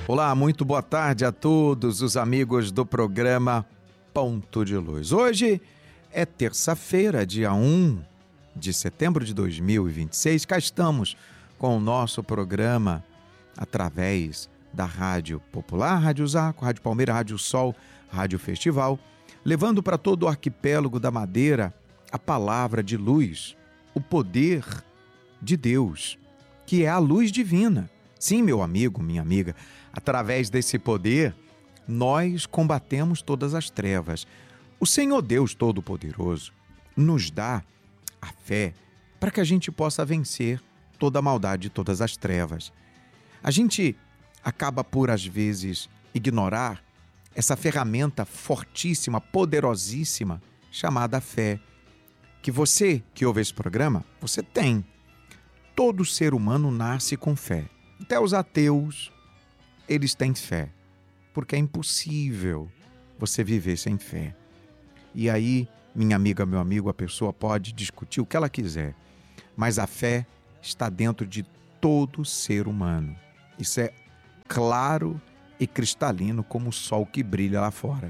Olá, muito boa tarde a todos os amigos do programa Ponto de Luz. Hoje é terça-feira, dia 1 de setembro de 2026. Cá estamos com o nosso programa através da Rádio Popular, Rádio Zaco, Rádio Palmeira, Rádio Sol, Rádio Festival, levando para todo o arquipélago da Madeira a palavra de luz, o poder de Deus, que é a luz divina. Sim, meu amigo, minha amiga, através desse poder, nós combatemos todas as trevas. O Senhor Deus Todo-Poderoso nos dá a fé para que a gente possa vencer toda a maldade e todas as trevas. A gente acaba por, às vezes, ignorar essa ferramenta fortíssima, poderosíssima, chamada fé, que você que ouve esse programa, você tem. Todo ser humano nasce com fé. Até os ateus, eles têm fé, porque é impossível você viver sem fé. E aí, minha amiga, meu amigo, a pessoa pode discutir o que ela quiser, mas a fé está dentro de todo ser humano. Isso é claro e cristalino como o sol que brilha lá fora.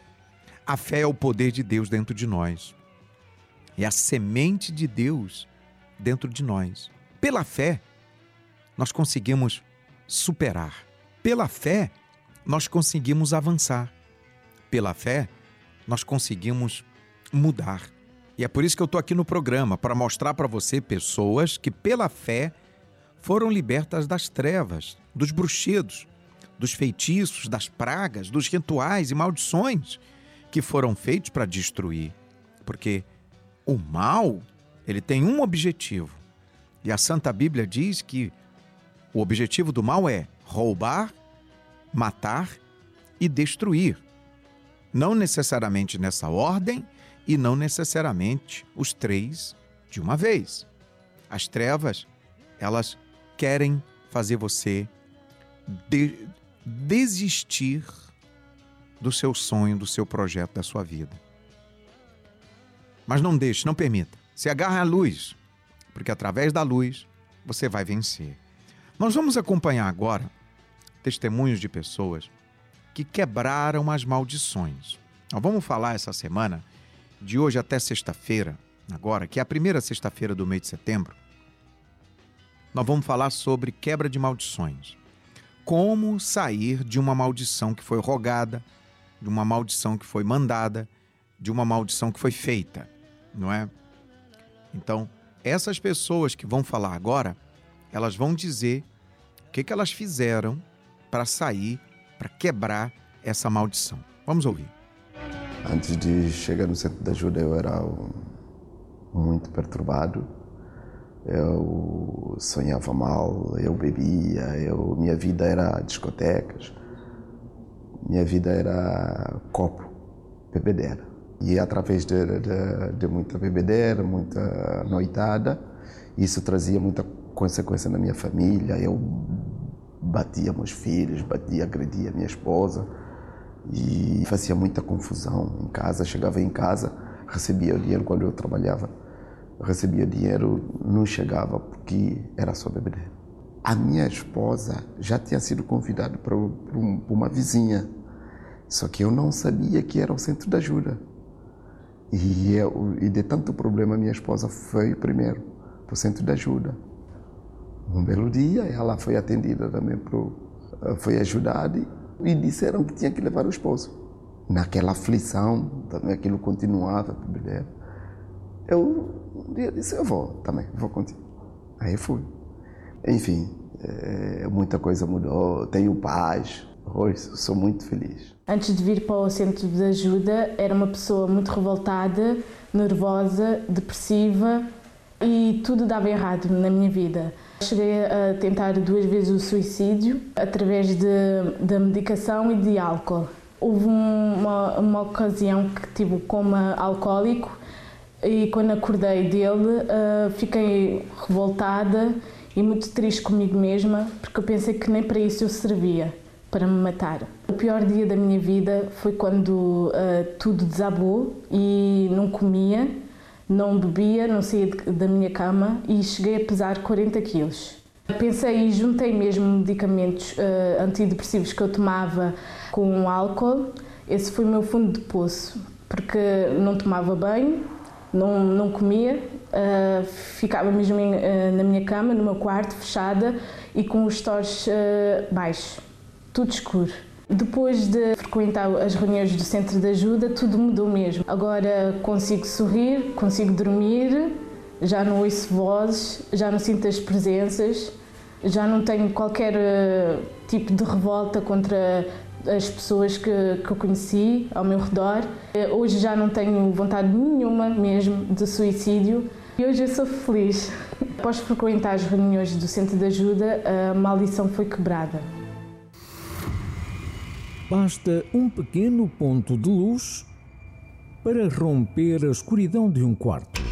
A fé é o poder de Deus dentro de nós. É a semente de Deus dentro de nós. Pela fé, nós conseguimos superar. Pela fé, nós conseguimos avançar. Pela fé, nós conseguimos mudar. E é por isso que eu estou aqui no programa, para mostrar para você pessoas que pela fé foram libertas das trevas, dos bruxedos, dos feitiços, das pragas, dos rituais e maldições que foram feitos para destruir. Porque o mal, ele tem um objetivo. E a Santa Bíblia diz que o objetivo do mal é roubar, matar e destruir. Não necessariamente nessa ordem e não necessariamente os três de uma vez. As trevas, elas querem fazer você desistir do seu sonho, do seu projeto, da sua vida. Mas não deixe, não permita. Se agarre à luz, porque através da luz você vai vencer. Nós vamos acompanhar agora testemunhos de pessoas que quebraram as maldições. Nós vamos falar essa semana, de hoje até sexta-feira, agora, que é a primeira sexta-feira do mês de setembro, nós vamos falar sobre quebra de maldições. Como sair de uma maldição que foi rogada, de uma maldição que foi mandada, de uma maldição que foi feita, não é? Então, essas pessoas que vão falar agora, elas vão dizer o que elas fizeram para sair, para quebrar essa maldição. Vamos ouvir. Antes de chegar no centro de ajuda, eu era muito perturbado. Eu sonhava mal, eu bebia, minha vida era discotecas, minha vida era copo, bebedeira. E através de muita bebedeira, muita noitada, isso trazia muita consequência na minha família. Eu batia meus filhos, agredia minha esposa e fazia muita confusão em casa. Chegava em casa, recebia o dinheiro quando eu trabalhava, recebia dinheiro, não chegava porque era só bebedeira. A minha esposa já tinha sido convidada para uma vizinha, só que eu não sabia que era o centro de ajuda. E de tanto problema, minha esposa foi primeiro para o centro de ajuda. Um belo dia, ela foi atendida também, foi ajudada e disseram que tinha que levar o esposo. Naquela aflição, também aquilo continuava. Um dia disse, eu vou também, vou contigo. Aí fui. Enfim, muita coisa mudou, tenho paz. Hoje sou muito feliz. Antes de vir para o centro de ajuda, era uma pessoa muito revoltada, nervosa, depressiva e tudo dava errado na minha vida. Cheguei a tentar 2 vezes o suicídio através da medicação e de álcool. Houve uma ocasião que tive um coma alcoólico e quando acordei dele fiquei revoltada e muito triste comigo mesma porque eu pensei que nem para isso eu servia, para me matar. O pior dia da minha vida foi quando tudo desabou e não comia, não bebia, não saía da minha cama e cheguei a pesar 40 quilos. Pensei e juntei mesmo medicamentos antidepressivos que eu tomava com álcool. Esse foi o meu fundo de poço, porque não tomava banho, não comia, ficava mesmo na minha cama, no meu quarto, fechada e com os stores baixos, tudo escuro. Depois de frequentar as reuniões do centro de ajuda, tudo mudou mesmo. Agora consigo sorrir, consigo dormir, já não ouço vozes, já não sinto as presenças, já não tenho qualquer tipo de revolta contra as pessoas que eu conheci ao meu redor. Hoje já não tenho vontade nenhuma mesmo de suicídio e hoje eu sou feliz. Após frequentar as reuniões do centro de ajuda, a maldição foi quebrada. Basta um pequeno ponto de luz para romper a escuridão de um quarto.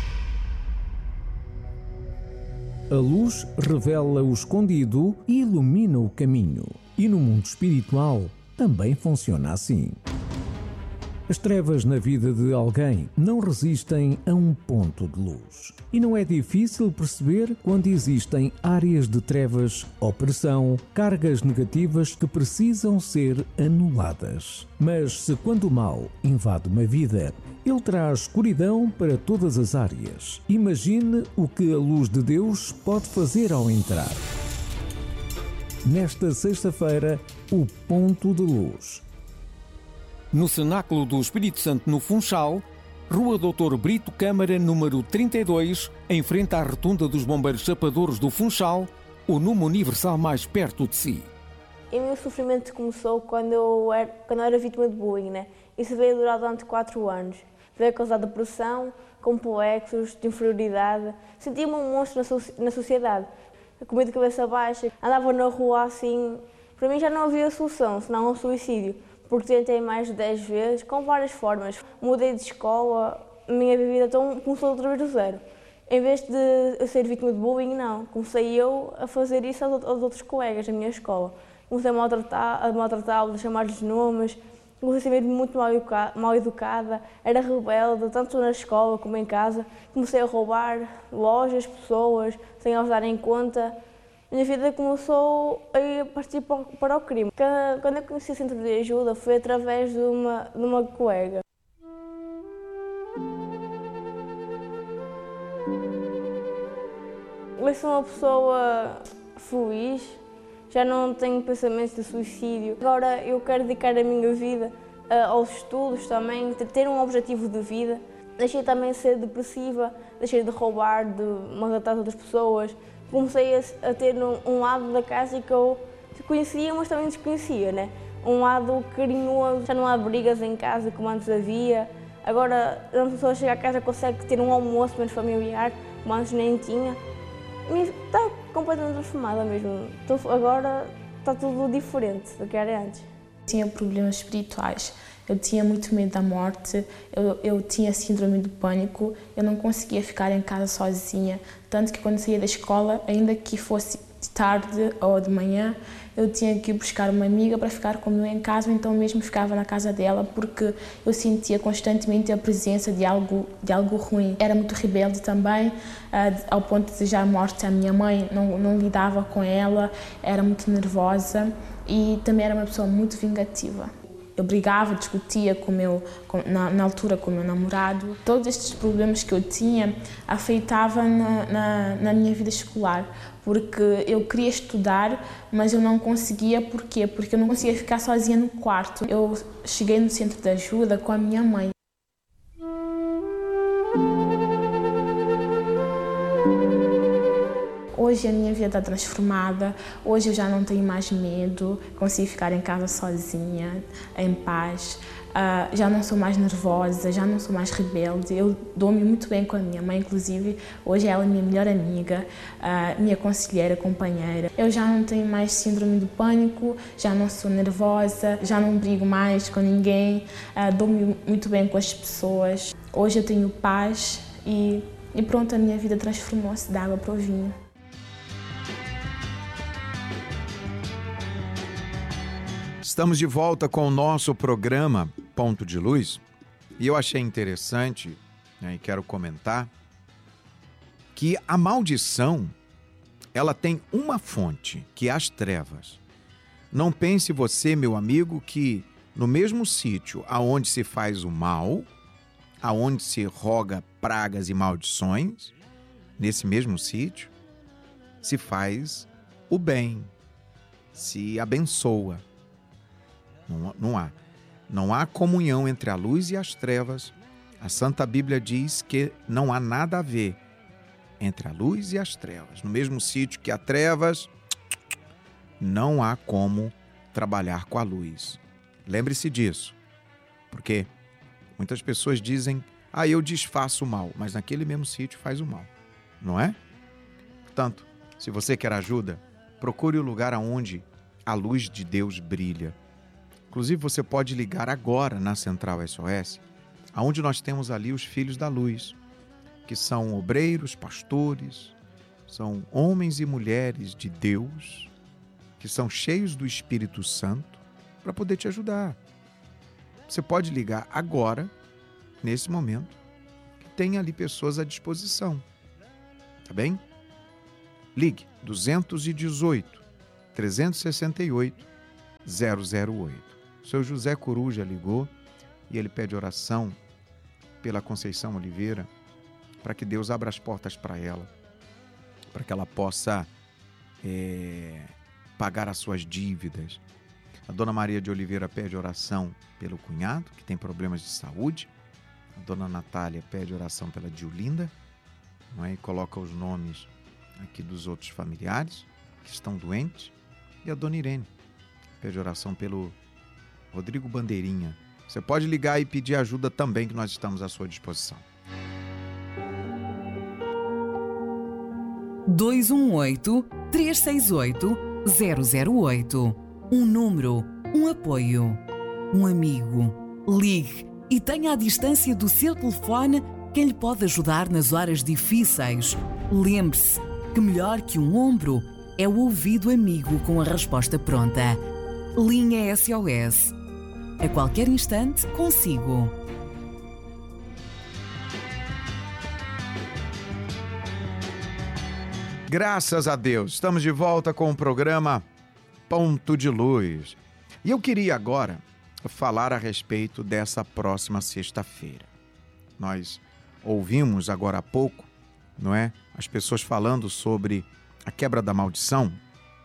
A luz revela o escondido e ilumina o caminho. E no mundo espiritual também funciona assim. As trevas na vida de alguém não resistem a um ponto de luz. E não é difícil perceber quando existem áreas de trevas, opressão, cargas negativas que precisam ser anuladas. Mas se quando o mal invade uma vida, ele traz escuridão para todas as áreas. Imagine o que a luz de Deus pode fazer ao entrar. Nesta sexta-feira, o ponto de luz. No Cenáculo do Espírito Santo, no Funchal, Rua Doutor Brito Câmara, número 32, em frente à rotunda dos Bombeiros Chapadores do Funchal, o número universal mais perto de si. E o meu sofrimento começou quando eu era vítima de bullying, né? Isso veio durar durante 4 anos. Veio causar depressão, complexos, de inferioridade. Sentia-me um monstro na sociedade. Comia de cabeça baixa, andava na rua assim. Para mim já não havia solução, senão um suicídio. Porque tentei mais de 10 vezes, com várias formas. Mudei de escola, a minha vida começou outra vez do zero. Em vez de eu ser vítima de bullying, não. Comecei eu a fazer isso aos outros colegas da minha escola. Comecei a maltratá-los, a chamar-lhes nomes. Comecei a ser mesmo muito mal educada, era rebelde, tanto na escola como em casa. Comecei a roubar lojas, pessoas, sem elas darem conta. Minha vida começou a partir para o crime. Quando eu conheci o centro de ajuda foi através de uma colega. Eu sou uma pessoa feliz, já não tenho pensamentos de suicídio. Agora eu quero dedicar a minha vida aos estudos também, ter um objetivo de vida. Deixei também de ser depressiva, deixei de roubar, de maltratar outras pessoas. Comecei a ter um lado da casa que eu conhecia, mas também desconhecia, né? Um lado carinhoso, já não há brigas em casa como antes havia. Agora, a pessoa chega a casa consegue ter um almoço menos familiar, como antes nem tinha. E está completamente transformada mesmo. Agora está tudo diferente do que era antes. Tinha problemas espirituais. Eu tinha muito medo da morte, eu tinha síndrome do pânico, eu não conseguia ficar em casa sozinha, tanto que quando saía da escola, ainda que fosse de tarde ou de manhã, eu tinha que ir buscar uma amiga para ficar comigo em casa, ou então mesmo ficava na casa dela, porque eu sentia constantemente a presença de algo ruim. Era muito rebelde também, ao ponto de desejar a morte à minha mãe, não lidava com ela, era muito nervosa e também era uma pessoa muito vingativa. Eu brigava, discutia na altura com o meu namorado. Todos estes problemas que eu tinha afetavam na minha vida escolar, porque eu queria estudar, mas eu não conseguia. Porquê? Porque eu não conseguia ficar sozinha no quarto. Eu cheguei no centro de ajuda com a minha mãe. Hoje a minha vida está transformada, hoje eu já não tenho mais medo, consigo ficar em casa sozinha, em paz, já não sou mais nervosa, já não sou mais rebelde, eu dou-me muito bem com a minha mãe, inclusive hoje ela é minha melhor amiga, minha conselheira, companheira. Eu já não tenho mais síndrome do pânico, já não sou nervosa, já não brigo mais com ninguém, dou-me muito bem com as pessoas. Hoje eu tenho paz e pronto, a minha vida transformou-se da água para o vinho. Estamos de volta com o nosso programa Ponto de Luz e eu achei interessante, e quero comentar, que a maldição ela tem uma fonte, que é as trevas. Não pense você, meu amigo, que no mesmo sítio aonde se faz o mal, aonde se roga pragas e maldições, nesse mesmo sítio, se faz o bem, se abençoa. Não há comunhão entre a luz e as trevas. A Santa Bíblia diz que não há nada a ver entre a luz e as trevas. No mesmo sítio que há trevas, não há como trabalhar com a luz. Lembre-se disso, porque muitas pessoas dizem, eu desfaço o mal, mas naquele mesmo sítio faz o mal, não é? Portanto, se você quer ajuda, procure o lugar onde a luz de Deus brilha. Inclusive, você pode ligar agora na Central SOS, onde nós temos ali os filhos da luz, que são obreiros, pastores, são homens e mulheres de Deus, que são cheios do Espírito Santo, para poder te ajudar. Você pode ligar agora, nesse momento, que tem ali pessoas à disposição. Tá bem? Ligue 218 368 008. O seu José Coruja ligou e ele pede oração pela Conceição Oliveira para que Deus abra as portas para ela, para que ela possa pagar as suas dívidas. A Dona Maria de Oliveira pede oração pelo cunhado, que tem problemas de saúde. A Dona Natália pede oração pela Diolinda, não é? E coloca os nomes aqui dos outros familiares que estão doentes. E a Dona Irene pede oração pelo Rodrigo Bandeirinha. Você pode ligar e pedir ajuda também, que nós estamos à sua disposição. 218-368-008. Um número, um apoio, um amigo. Ligue e tenha à distância do seu telefone quem lhe pode ajudar nas horas difíceis. Lembre-se que melhor que um ombro é o ouvido amigo com a resposta pronta. Linha SOS. A qualquer instante, consigo. Graças a Deus, estamos de volta com o programa Ponto de Luz. E eu queria agora falar a respeito dessa próxima sexta-feira. Nós ouvimos agora há pouco, não é? As pessoas falando sobre a quebra da maldição.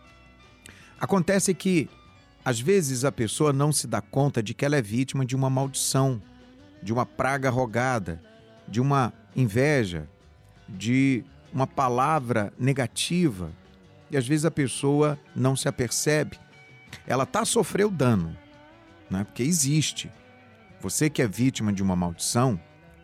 Acontece que às vezes a pessoa não se dá conta de que ela é vítima de uma maldição, de uma praga rogada, de uma inveja, de uma palavra negativa. E às vezes a pessoa não se apercebe. Ela sofreu dano, né? Porque existe. Você que é vítima de uma maldição,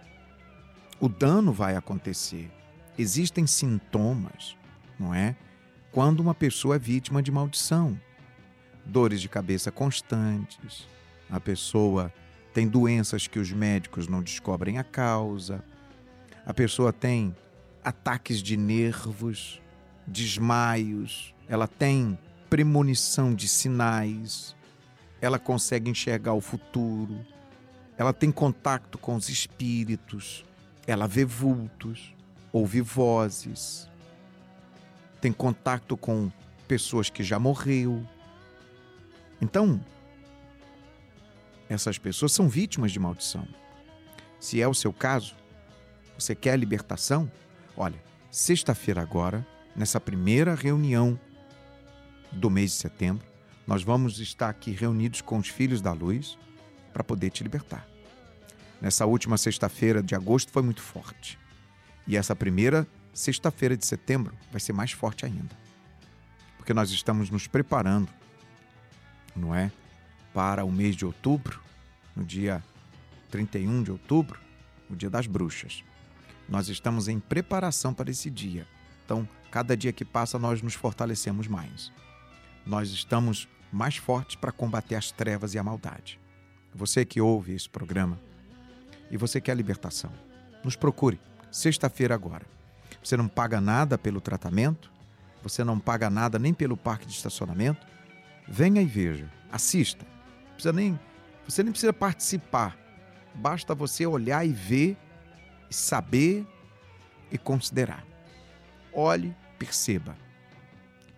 o dano vai acontecer. Existem sintomas, não é? Quando uma pessoa é vítima de maldição. Dores de cabeça constantes, a pessoa tem doenças que os médicos não descobrem a causa, a pessoa tem ataques de nervos, desmaios, ela tem premonição de sinais, ela consegue enxergar o futuro, ela tem contato com os espíritos, ela vê vultos, ouve vozes, tem contato com pessoas que já morreu. Então, essas pessoas são vítimas de maldição. Se é o seu caso, você quer libertação? Olha, sexta-feira agora, nessa primeira reunião do mês de setembro, nós vamos estar aqui reunidos com os Filhos da Luz para poder te libertar. Nessa última sexta-feira de agosto foi muito forte. E essa primeira sexta-feira de setembro vai ser mais forte ainda. Porque nós estamos nos preparando, não é? Para o mês de outubro, no dia 31 de outubro, o dia das bruxas. Nós estamos em preparação para esse dia. Então, cada dia que passa, nós nos fortalecemos mais. Nós estamos mais fortes para combater as trevas e a maldade. Você que ouve esse programa e você quer libertação, nos procure, sexta-feira agora. Você não paga nada pelo tratamento, você não paga nada nem pelo parque de estacionamento. Venha e veja, assista. Você nem precisa participar. Basta você olhar e ver, e saber e considerar. Olhe, perceba.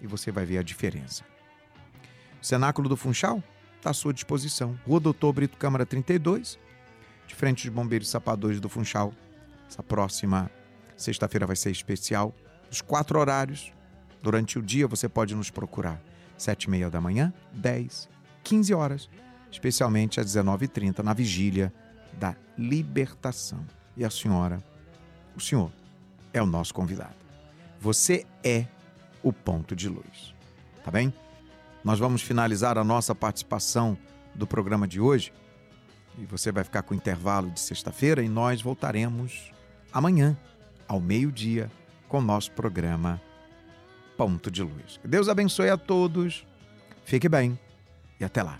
e você vai ver a diferença. O Cenáculo do Funchal está à sua disposição. Rua Doutor Brito Câmara 32, de frente dos Bombeiros Sapadores do Funchal. Essa próxima sexta-feira vai ser especial. Os 4 horários, durante o dia você pode nos procurar. 7h30 da manhã, 10, 15 horas, especialmente às 19h30, na vigília da libertação. E a senhora, o senhor, é o nosso convidado. Você é o ponto de luz, tá bem? Nós vamos finalizar a nossa participação do programa de hoje e você vai ficar com o intervalo de sexta-feira e nós voltaremos amanhã, ao meio-dia, com o nosso programa Ponto de Luz. Que Deus abençoe a todos, fique bem e até lá.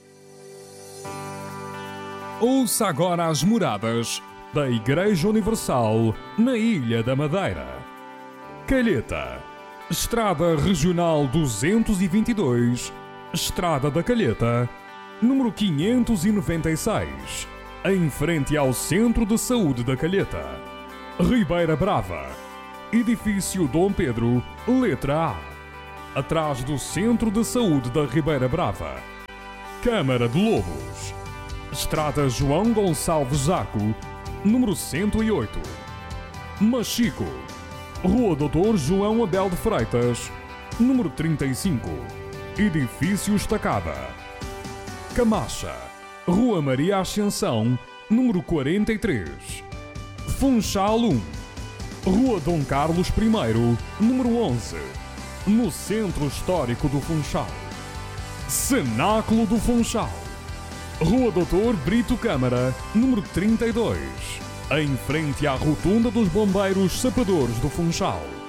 Ouça agora as moradas da Igreja Universal na Ilha da Madeira. Calheta, Estrada Regional 222, Estrada da Calheta, número 596, em frente ao Centro de Saúde da Calheta. Ribeira Brava, Edifício Dom Pedro, letra A, atrás do Centro de Saúde da Ribeira Brava. Câmara de Lobos, Estrada João Gonçalves Zaco, número 108. Machico, Rua Doutor João Abel de Freitas, número 35, Edifício Estacada. Camacha, Rua Maria Ascensão, número 43. Funchal 1, Rua Dom Carlos I, número 11, no Centro Histórico do Funchal. Cenáculo do Funchal, Rua Doutor Brito Câmara, número 32, em frente à Rotunda dos Bombeiros Sapadores do Funchal.